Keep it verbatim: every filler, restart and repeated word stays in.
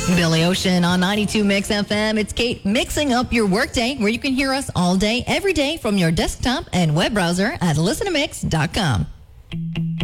Billy Ocean on ninety-two Mix F M. It's Kate mixing up your workday, where you can hear us all day, every day from your desktop and web browser at listen to mix dot com.